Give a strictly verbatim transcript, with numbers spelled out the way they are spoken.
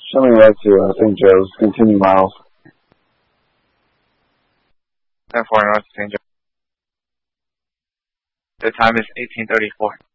Show me right to uh, Saint Joe's. Continue miles. ten four North Saint Joe. The time is eighteen thirty-four.